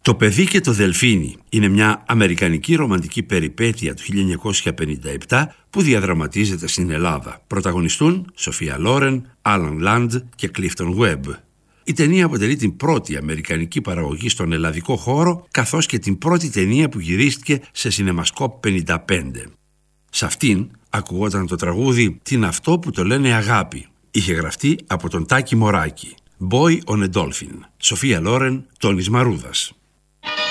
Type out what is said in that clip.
Το παιδί και το δελφίνι είναι μια αμερικανική ρομαντική περιπέτεια του 1957 που διαδραματίζεται στην Ελλάδα. Πρωταγωνιστούν Σοφία Λόρεν, Άλαν Λαντ και Κλίφτον Γουέμπ. Η ταινία αποτελεί την πρώτη αμερικανική παραγωγή στον ελλαδικό χώρο, καθώς και την πρώτη ταινία που γυρίστηκε σε Cinemascope 55. Σε αυτήν ακουγόταν το τραγούδι «Τι είναι αυτό που το λένε αγάπη». Είχε γραφτεί από τον Τάκη Μωράκη. Boy on a Dolphin. Σοφία Λόρεν, Τόνης Μαρούδας.